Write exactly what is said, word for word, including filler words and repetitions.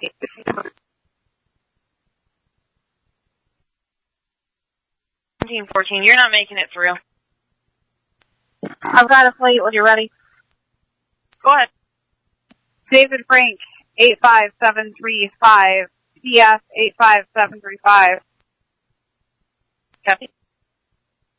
seventeen fourteen, you're not making it through. I've got a plate when you're ready. Go ahead. David Frank, eight five seven three five, C S eight five seven three five. Copy.